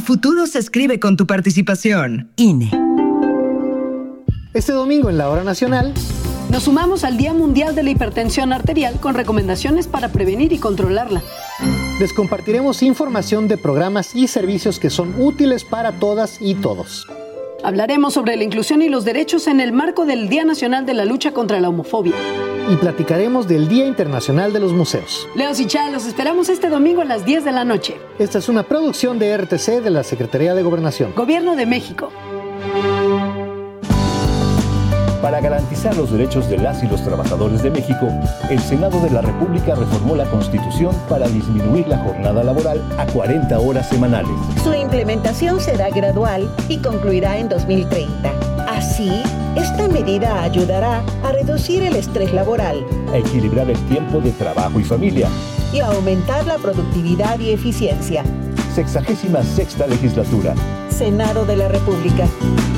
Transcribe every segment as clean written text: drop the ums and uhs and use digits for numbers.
futuro se escribe con tu participación. INE. Este domingo en la Hora Nacional nos sumamos al Día Mundial de la Hipertensión Arterial con recomendaciones para prevenir y controlarla. Les compartiremos información de programas y servicios que son útiles para todas y todos. Hablaremos sobre la inclusión y los derechos en el marco del Día Nacional de la Lucha contra la Homofobia. Y platicaremos del Día Internacional de los Museos. Leos y Chá, los esperamos este domingo a las 10 de la noche. Esta es una producción de RTC de la Secretaría de Gobernación. Gobierno de México. Para garantizar los derechos de las y los trabajadores de México, el Senado de la República reformó la Constitución para disminuir la jornada laboral a 40 horas semanales. Su implementación será gradual y concluirá en 2030. Así, esta medida ayudará a reducir el estrés laboral, a equilibrar el tiempo de trabajo y familia y a aumentar la productividad y eficiencia. 66ª Legislatura. Senado de la República.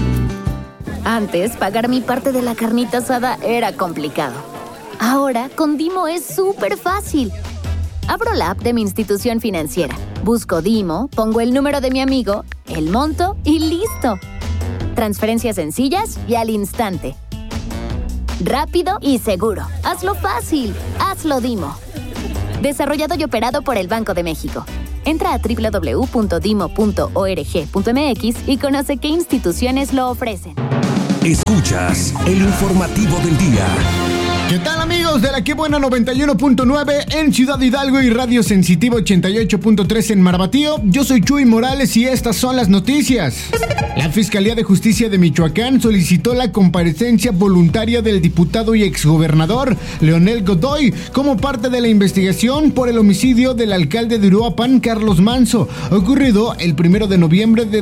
Antes, pagar mi parte de la carnita asada era complicado. Ahora, con Dimo es súper fácil. Abro la app de mi institución financiera, busco Dimo, pongo el número de mi amigo, el monto y ¡listo! Transferencias sencillas y al instante. Rápido y seguro. Hazlo fácil. Hazlo Dimo. Desarrollado y operado por el Banco de México. Entra a www.dimo.org.mx y conoce qué instituciones lo ofrecen. Escuchas el informativo del día. ¿Qué tal, amigos de la Qué Buena 91.9 en Ciudad Hidalgo y Radio Sensitiva 88.3 en Marbatío? Yo soy Chuy Morales y estas son las noticias. La Fiscalía de Justicia de Michoacán solicitó la comparecencia voluntaria del diputado y exgobernador Leonel Godoy como parte de la investigación por el homicidio del alcalde de Uruapan, Carlos Manzo, ocurrido el 1 de noviembre de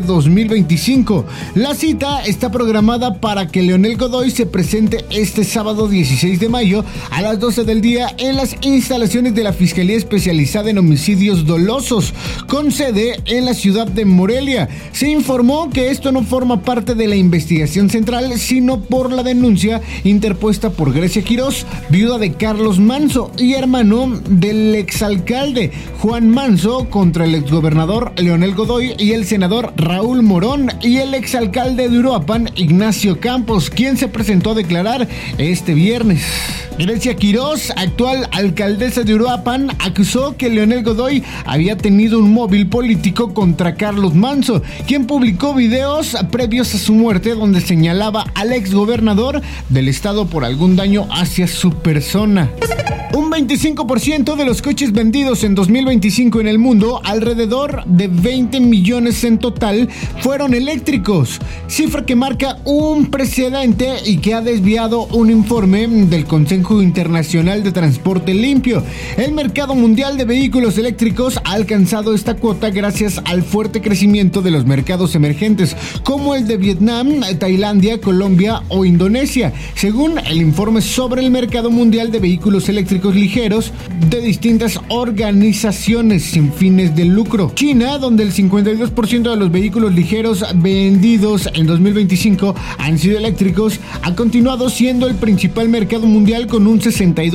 2025. La cita está programada para que Leonel Godoy se presente este sábado 16 de mayo a las 12 del día en las instalaciones de la Fiscalía Especializada en Homicidios Dolosos, con sede en la ciudad de Morelia. Se informó que esto no forma parte de la investigación central, sino por la denuncia interpuesta por Grecia Quirós, viuda de Carlos Manzo y hermano del exalcalde Juan Manzo, contra el exgobernador Leonel Godoy y el senador Raúl Morón y el exalcalde de Uruapan, Ignacio Campos, quien se presentó a declarar este viernes. Grecia Quirós, actual alcaldesa de Uruapan, acusó que Leonel Godoy había tenido un móvil político contra Carlos Manzo, quien publicó videos previos a su muerte donde señalaba al exgobernador del estado por algún daño hacia su persona. Un 25% de los coches vendidos en 2025 en el mundo, alrededor de 20 millones en total, fueron eléctricos, cifra que marca un precedente y que ha desviado un informe del Consejo Internacional de Transporte Limpio. El mercado mundial de vehículos eléctricos ha alcanzado esta cuota gracias al fuerte crecimiento de los mercados emergentes, como el de Vietnam, Tailandia, Colombia o Indonesia, según el informe sobre el mercado mundial de vehículos eléctricos ligeros de distintas organizaciones sin fines de lucro. China, donde el 52% de los vehículos ligeros vendidos en 2025 han sido eléctricos, ha continuado siendo el principal mercado mundial con un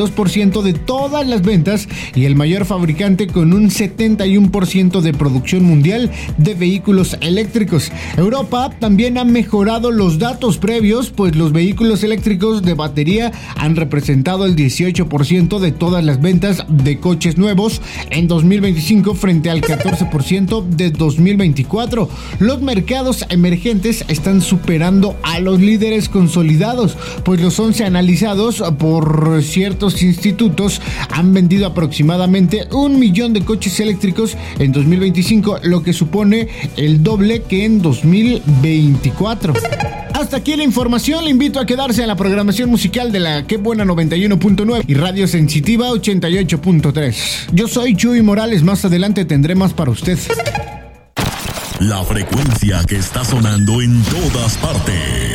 62% de todas las ventas y el mayor fabricante con un 71% de producción mundial de vehículos eléctricos. Europa también ha mejorado los datos previos, pues los vehículos eléctricos de batería han representado el 18% de todas las ventas de coches nuevos en 2025 frente al 14% de 2024. Los mercados emergentes están superando a los líderes consolidados, pues los 11 analizados por ciertos institutos han vendido aproximadamente 1 millón de coches eléctricos en 2025, lo que supone el doble que en 2024. Hasta aquí la información. Le invito a quedarse en la programación musical de la Qué Buena 91.9 y Radio Sensitiva 88.3. Yo soy Chuy Morales. Más adelante tendré más para usted. La frecuencia que está sonando en todas partes.